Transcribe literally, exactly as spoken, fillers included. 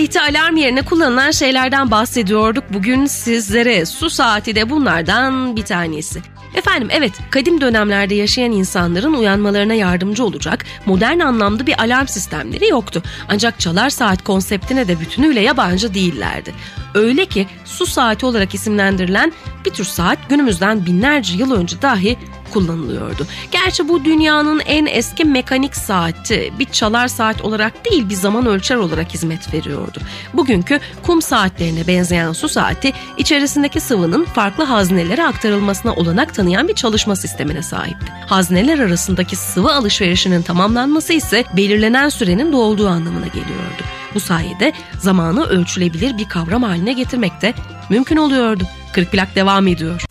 Saati alarm yerine kullanılan şeylerden bahsediyorduk. Bugün sizlere su saati de bunlardan bir tanesi. Efendim evet, kadim dönemlerde yaşayan insanların uyanmalarına yardımcı olacak modern anlamda bir alarm sistemleri yoktu. Ancak çalar saat konseptine de bütünüyle yabancı değillerdi. Öyle ki su saati olarak isimlendirilen bir tür saat günümüzden binlerce yıl önce dahi kullanılıyordu. Gerçi bu dünyanın en eski mekanik saati bir çalar saat olarak değil, bir zaman ölçer olarak hizmet veriyordu. Bugünkü kum saatlerine benzeyen su saati içerisindeki sıvının farklı haznelere aktarılmasına olanak tanıyan bir çalışma sistemine sahipti. Hazneler arasındaki sıvı alışverişinin tamamlanması ise belirlenen sürenin dolduğu anlamına geliyordu. Bu sayede zamanı ölçülebilir bir kavram haline getirmek de mümkün oluyordu. Kırk Plak devam ediyor.